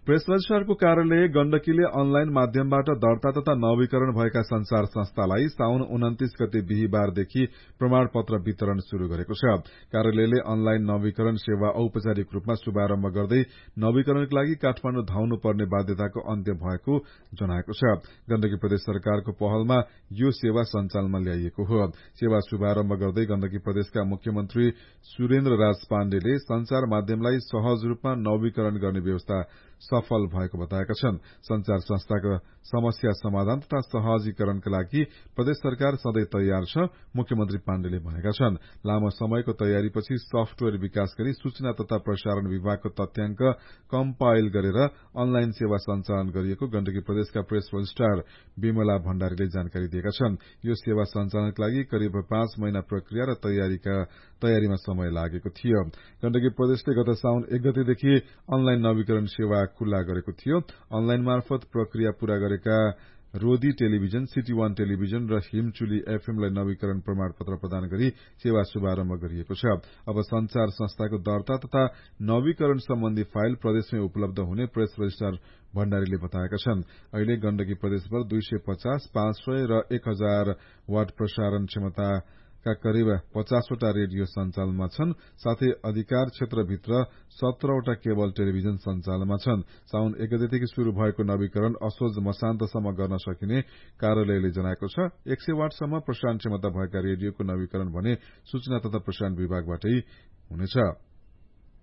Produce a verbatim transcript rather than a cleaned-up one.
Press रजिस्ट्रारको कार्यालय गण्डकीले online माध्यमबाट दर्ता तथा नवीकरण भएका संचार संस्थालाई साउन उन्तिस गते बिहीबारदेखि प्रमाणपत्र वितरण शुरू गरेको छ। कार्यालयले अनलाइन नवीकरण सेवा औपचारिक रूपमा शुभारम्भ गर्दै नवीकरणका लागि काठमाडौँ धाउनु पर्ने बाध्यताको अन्त्य भएको जनाएको छ। गण्डकी प्रदेश सरकारको पहलमा यो सेवा सञ्चालनमा ल्याइएको हो। सेवा शुभारम्भ गर्दै गण्डकी प्रदेशका मुख्यमन्त्री सुरेन्द्र राज पाण्डेले संचार माध्यमलाई सहज रूपमा नवीकरण गर्ने व्यवस्था सफल भएको बताएका छन्। संचार संस्थाको समस्या समाधान तथा सहजीकरणका लागि प्रदेश सरकार सधैँ तयार छ, मुख्यमन्त्री पाण्डेले भनेका छन्। लामो समयको तयारीपछि सफ्टवेयर विकास गरी सूचना तथा प्रसारण विभागको तथ्याङ्क कम्पाइल गरेर अनलाइन सेवा सञ्चालन गरिएको गण्डकी प्रदेशका प्रेस रजिस्ट्रार विमला भण्डारीले जानकारी दिएका छन्। यो सेवा सञ्चालनका लागि करिब पाँच महिना प्रक्रिया र तयारीका तयारीमा समय लागेको थियो। गण्डकी प्रदेशले गत साउन एक गतेदेखि अनलाइन नवीकरण सेवा खुल्ला गरेको थियो। अनलाइन मार्फत प्रक्रिया पूरा गरेका रोदी टेलिभिजन, सिटी वान टेलिभिजन र हिमचुली एफएमलाई नवीकरण प्रमाणपत्र प्रदान गरी सेवा शुभारम्भ गरिएको छ। अब संचार संस्थाको दर्ता तथा नवीकरण सम्बन्धी फाइल प्रदेशमै उपलब्ध हुने प्रेस रजिस्ट्रार भण्डारीले बताएका छन्। अहिले गण्डकी प्रदेशभर दुई सय पचास, पाँच सय र एक हजार वाट प्रसारण क्षमता का करिब पचासवटा रेडियो सञ्चालनमा छन्। साथै अधिकार क्षेत्रभित्र सत्रवटा केबल टेलिभिजन सञ्चालनमा छन्। साउन एक गतेदेखि शुरू भएको नवीकरण असोज मसान्तसम्म गर्न सकिने कार्यालयले जनाएको छ। एक सय वाटसम्म प्रसारण क्षमता भएका रेडियोको नवीकरण भने सूचना तथा प्रसारण विभागबाटै हुनेछ।